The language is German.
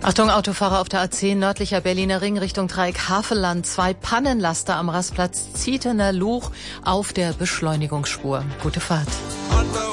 Achtung, Autofahrer auf der A10 nördlicher Berliner Ring Richtung Dreieck Havelland. 2 Pannenlaster am Rastplatz Zietener Luch auf der Beschleunigungsspur. Gute Fahrt.